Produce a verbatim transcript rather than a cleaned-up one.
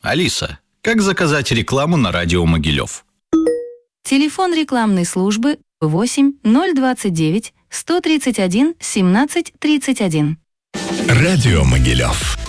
Алиса, как заказать рекламу на радио Могилев? Телефон рекламной службы восемь ноль двадцать девять сто тридцать один семнадцать тридцать один. Радио Могилев.